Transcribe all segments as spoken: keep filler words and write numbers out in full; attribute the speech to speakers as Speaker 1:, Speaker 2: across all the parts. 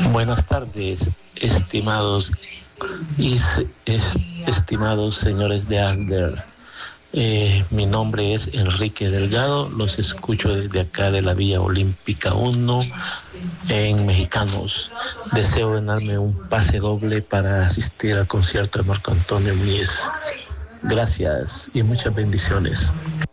Speaker 1: Buenas tardes, estimados y es, estimados señores de Asder. Eh, mi nombre es Enrique Delgado, los escucho desde acá de la Villa Olímpica uno en Mexicanos. Deseo ganarme un pase doble para asistir al concierto de Marco Antonio Mies. Gracias y muchas bendiciones.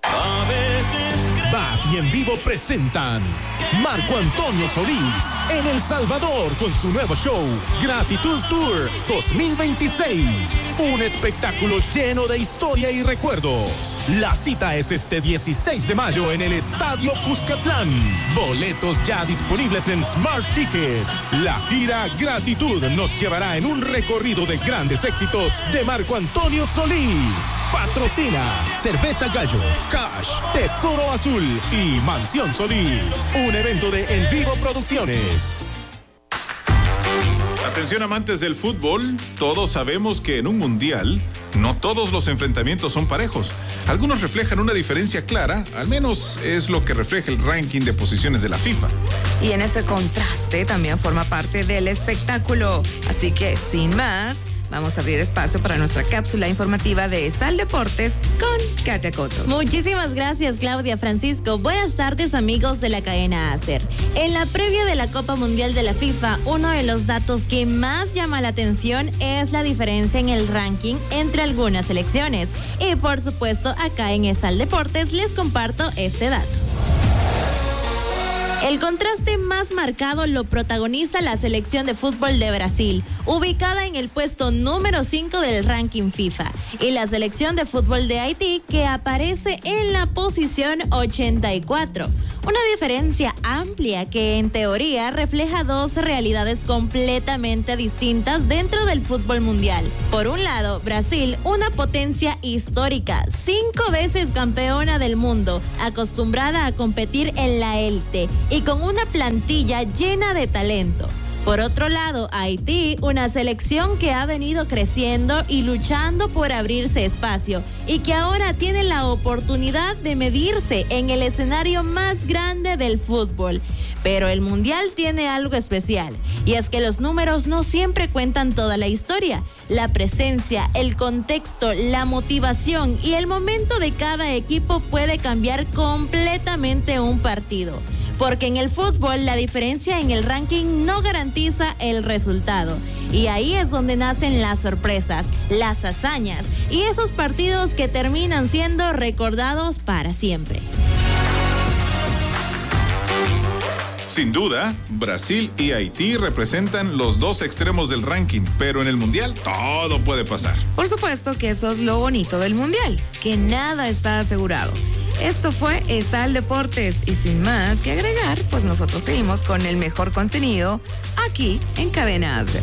Speaker 2: Bat y en vivo presentan Marco Antonio Solís en El Salvador con su nuevo show Gratitud Tour dos mil veintiséis. Un espectáculo lleno de historia y recuerdos. La cita es este dieciséis de mayo en el Estadio Cuscatlán. Boletos ya disponibles en Smart Ticket. La gira Gratitud nos llevará en un recorrido de grandes éxitos de Marco Antonio Solís. Patrocina Cerveza Gallo, Cash, Tesoro Azul y Mansión Solís. Un evento de En Vivo Producciones.
Speaker 3: Atención amantes del fútbol, todos sabemos que en un mundial no todos los enfrentamientos son parejos. Algunos reflejan una diferencia clara, al menos es lo que refleja el ranking de posiciones de la FIFA.
Speaker 4: Y en ese contraste también forma parte del espectáculo. Así que, sin más, vamos a abrir espacio para nuestra cápsula informativa de Sal Deportes con Katia Coto.
Speaker 5: Muchísimas gracias, Claudia Francisco. Buenas tardes, amigos de la cadena Asder. En la previa de la Copa Mundial de la FIFA, uno de los datos que más llama la atención es la diferencia en el ranking entre algunas selecciones. Y por supuesto, acá en Sal Deportes les comparto este dato. El contraste más marcado lo protagoniza la selección de fútbol de Brasil, ubicada en el puesto número cinco del ranking FIFA, y la selección de fútbol de Haití, que aparece en la posición ochenta y cuatro. Una diferencia amplia que en teoría refleja dos realidades completamente distintas dentro del fútbol mundial. Por un lado, Brasil, una potencia histórica, cinco veces campeona del mundo, acostumbrada a competir en la élite y con una plantilla llena de talento. Por otro lado, Haití, una selección que ha venido creciendo y luchando por abrirse espacio y que ahora tiene la oportunidad de medirse en el escenario más grande del fútbol. Pero el Mundial tiene algo especial, y es que los números no siempre cuentan toda la historia. La presencia, el contexto, la motivación y el momento de cada equipo puede cambiar completamente un partido. Porque en el fútbol la diferencia en el ranking no garantiza el resultado. Y ahí es donde nacen las sorpresas, las hazañas y esos partidos que terminan siendo recordados para siempre.
Speaker 3: Sin duda, Brasil y Haití representan los dos extremos del ranking, pero en el Mundial todo puede pasar.
Speaker 4: Por supuesto que eso es lo bonito del Mundial, que nada está asegurado. Esto fue Sal Deportes y sin más que agregar, pues nosotros seguimos con el mejor contenido aquí en Cadena Asder.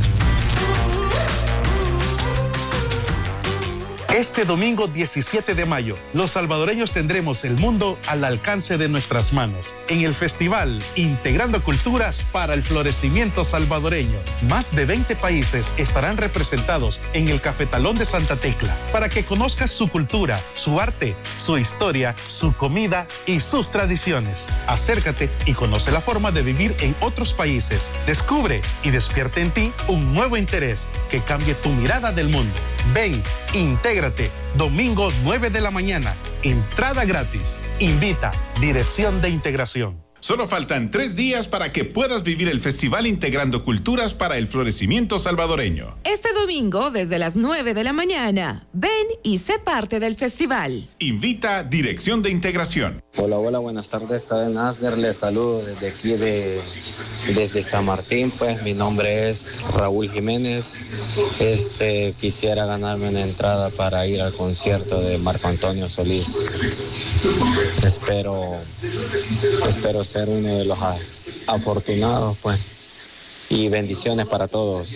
Speaker 6: Este domingo diecisiete de mayo, los salvadoreños tendremos el mundo al alcance de nuestras manos en el festival Integrando Culturas para el Florecimiento Salvadoreño. Más de veinte países estarán representados en el Cafetalón de Santa Tecla para que conozcas su cultura, su arte, su historia, su comida y sus tradiciones. Acércate y conoce la forma de vivir en otros países. Descubre y despierte en ti un nuevo interés que cambie tu mirada del mundo. Ven, intégrate, domingo nueve de la mañana, entrada gratis. Invita, Dirección de Integración.
Speaker 3: Solo faltan tres días para que puedas vivir el Festival Integrando Culturas para el Florecimiento Salvadoreño.
Speaker 4: Este domingo, desde las nueve de la mañana, ven y sé parte del festival.
Speaker 3: Invita Dirección de Integración.
Speaker 7: Hola, hola, buenas tardes, Cadena Asder. Les saludo desde aquí, de, desde San Martín. Pues mi nombre es Raúl Jiménez. Este, quisiera ganarme una entrada para ir al concierto de Marco Antonio Solís. Espero, espero ser uno de los afortunados, pues, y bendiciones para todos.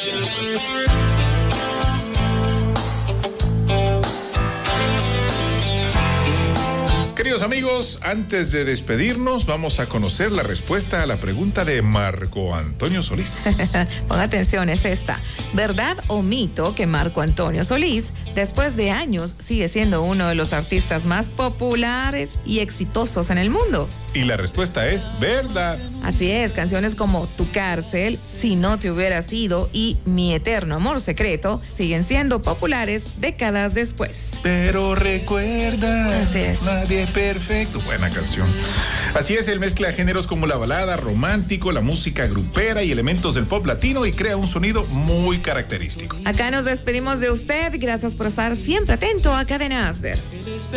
Speaker 3: Queridos amigos, antes de despedirnos, vamos a conocer la respuesta a la pregunta de Marco Antonio Solís.
Speaker 4: Pon atención, es esta. ¿Verdad o mito que Marco Antonio Solís, después de años, sigue siendo uno de los artistas más populares y exitosos en el mundo?
Speaker 3: Y la respuesta es verdad.
Speaker 4: Así es, canciones como Tu Cárcel, Si no te hubieras ido y Mi eterno amor secreto siguen siendo populares décadas después.
Speaker 3: Pero recuerda,
Speaker 4: Así es.
Speaker 3: nadie es perfecto. Buena canción. Así es, él mezcla géneros como la balada, romántico, la música grupera y elementos del pop latino y crea un sonido muy característico.
Speaker 4: Acá nos despedimos de usted. Gracias por estar siempre atento a Cadena Asder.